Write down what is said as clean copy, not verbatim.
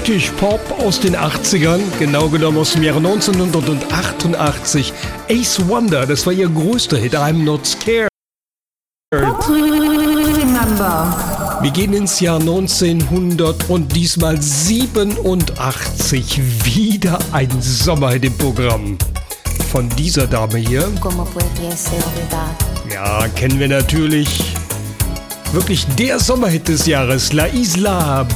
British Pop aus den 80ern, genau genommen aus dem Jahre 1988. Ace Wonder, das war ihr größter Hit, I'm Not Scared. Remember. Wir gehen ins Jahr 1900 und diesmal 87. Wieder ein Sommerhit im Programm. Von dieser Dame hier. Ja, kennen wir natürlich. Wirklich der Sommerhit des Jahres, La Isla